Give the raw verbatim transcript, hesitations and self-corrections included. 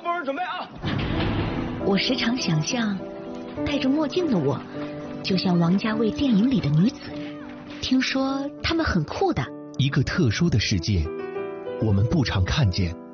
部人准备啊！ 我时常想象，戴着墨镜的我，就像王家卫电影里的女子。听说她们很酷的。 一个特殊的世界，我们不常看见。